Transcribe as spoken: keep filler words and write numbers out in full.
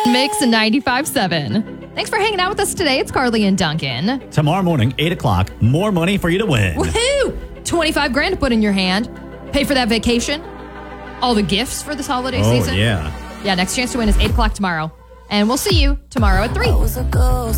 Mix ninety-five seven. Thanks for hanging out with us today. It's Carly and Duncan. Tomorrow morning, eight o'clock, more money for you to win. Woohoo! twenty-five grand to put in your hand. Pay for that vacation. All the gifts for this holiday oh, season. yeah. Yeah, next chance to win is eight o'clock tomorrow. And we'll see you tomorrow at three.